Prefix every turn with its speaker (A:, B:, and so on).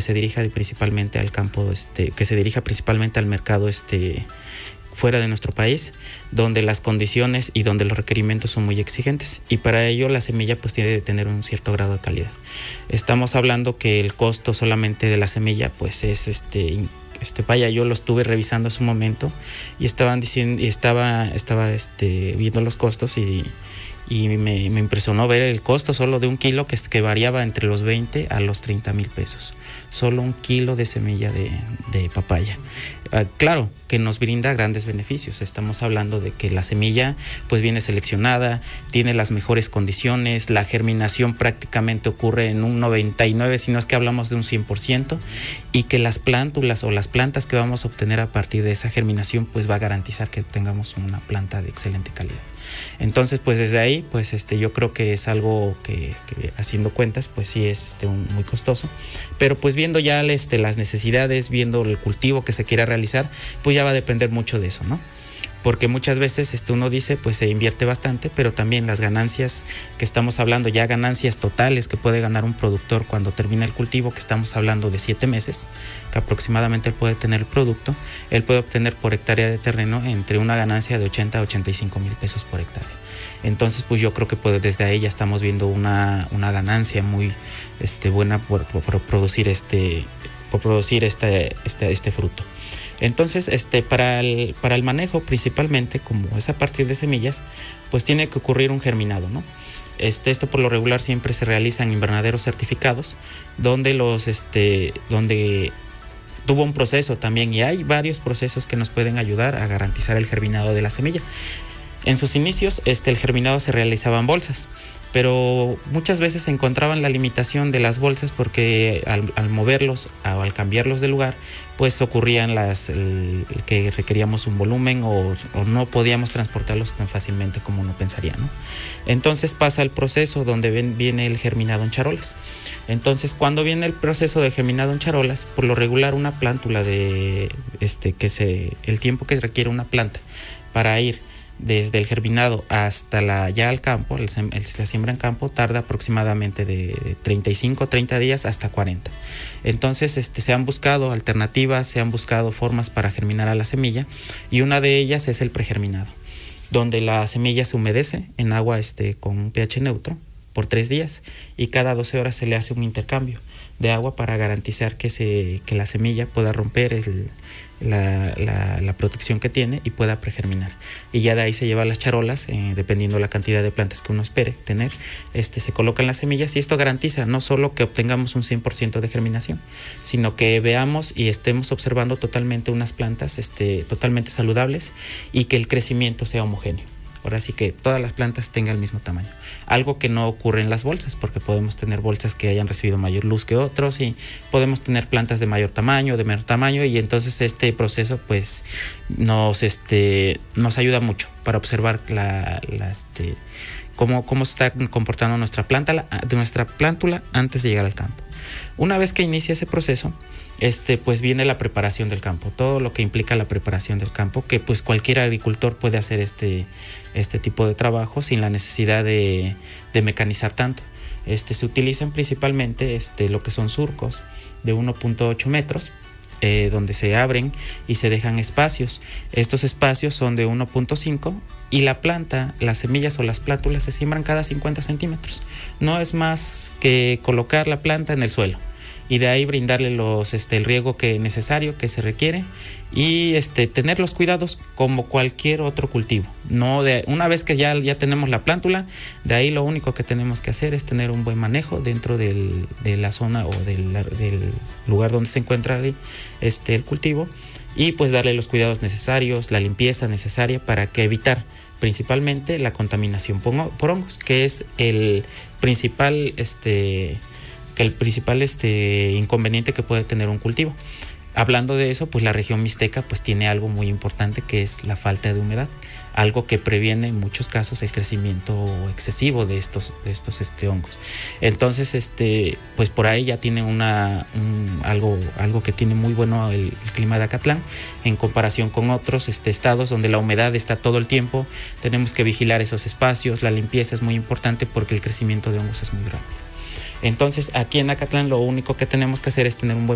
A: se dirija principalmente al campo, que se dirija principalmente al mercado fuera de nuestro país, donde las condiciones y donde los requerimientos son muy exigentes, y para ello la semilla pues tiene que tener un cierto grado de calidad. Estamos hablando que el costo solamente de la semilla pues es vaya, yo lo estuve revisando en su momento y estaban diciendo, y estaba viendo los costos y me impresionó ver el costo solo de un kilo que variaba entre los 20 a los 30 mil pesos. Solo un kilo de semilla de papaya. Claro que nos brinda grandes beneficios. Estamos hablando de que la semilla pues viene seleccionada, tiene las mejores condiciones, la germinación prácticamente ocurre en un 99%, si no es que hablamos de un 100%, y que las plántulas o las plantas que vamos a obtener a partir de esa germinación pues va a garantizar que tengamos una planta de excelente calidad. Entonces pues desde ahí pues yo creo que es algo que haciendo cuentas pues sí es muy costoso, pero pues viendo ya las necesidades, viendo el cultivo que se quiera realizar, pues ya va a depender mucho de eso, ¿no? Porque muchas veces uno dice pues se invierte bastante, pero también las ganancias que estamos hablando, ya ganancias totales que puede ganar un productor cuando termina el cultivo, que estamos hablando de 7 meses que aproximadamente él puede tener el producto, él puede obtener por hectárea de terreno entre una ganancia de 80 a 85 mil pesos por hectárea. Entonces pues yo creo que pues desde ahí ya estamos viendo una ganancia muy buena por producir este fruto. Entonces, para el manejo principalmente, como es a partir de semillas, pues tiene que ocurrir un germinado, ¿no? Esto por lo regular siempre se realiza en invernaderos certificados, donde donde tuvo un proceso también, y hay varios procesos que nos pueden ayudar a garantizar el germinado de la semilla. En sus inicios, el germinado se realizaba en bolsas, pero muchas veces se encontraban la limitación de las bolsas porque al moverlos o al cambiarlos de lugar, pues ocurrían que requeríamos un volumen o no podíamos transportarlos tan fácilmente como uno pensaría, ¿no? Entonces pasa el proceso donde viene el germinado en charolas. Entonces cuando viene el proceso de germinado en charolas, por lo regular una plántula el tiempo que requiere una planta para ir desde el germinado hasta ya al campo, la siembra en campo, tarda aproximadamente de 30 días hasta 40. Entonces se han buscado alternativas, se han buscado formas para germinar a la semilla, y una de ellas es el pregerminado, donde la semilla se humedece en agua con un pH neutro por 3 días, y cada 12 horas se le hace un intercambio de agua para garantizar que la semilla pueda romper la protección que tiene y pueda pregerminar. Y ya de ahí se lleva las charolas, dependiendo de la cantidad de plantas que uno espere tener, se colocan las semillas, y esto garantiza no solo que obtengamos un 100% de germinación, sino que veamos y estemos observando totalmente unas plantas totalmente saludables, y que el crecimiento sea homogéneo. Ahora sí que todas las plantas tengan el mismo tamaño. Algo que no ocurre en las bolsas, porque podemos tener bolsas que hayan recibido mayor luz que otros, y podemos tener plantas de mayor tamaño, de menor tamaño, y entonces este proceso pues nos ayuda mucho para observar cómo se está comportando nuestra plántula antes de llegar al campo. Una vez que inicia ese proceso, pues viene la preparación del campo, todo lo que implica la preparación del campo, que pues cualquier agricultor puede hacer este tipo de trabajo sin la necesidad de mecanizar tanto. Se utilizan principalmente lo que son surcos de 1.8 metros, donde se abren y se dejan espacios. Estos espacios son de 1.5, y las semillas o las plántulas se siembran cada 50 centímetros. No es más que colocar la planta en el suelo, y de ahí brindarle el riego necesario que se requiere, y tener los cuidados como cualquier otro cultivo. Una vez que ya tenemos la plántula, de ahí lo único que tenemos que hacer es tener un buen manejo dentro de la zona o del lugar donde se encuentra el cultivo, y pues darle los cuidados necesarios, la limpieza necesaria para evitar principalmente la contaminación por hongos, que es el principal inconveniente que puede tener un cultivo. Hablando de eso, pues la región mixteca pues tiene algo muy importante, que es la falta de humedad, algo que previene en muchos casos el crecimiento excesivo de estos hongos. Entonces, pues por ahí ya tiene algo que tiene muy bueno el clima de Acatlán en comparación con otros estados donde la humedad está todo el tiempo. Tenemos que vigilar esos espacios, la limpieza es muy importante porque el crecimiento de hongos es muy rápido. Entonces, aquí en Acatlán lo único que tenemos que hacer es tener un buen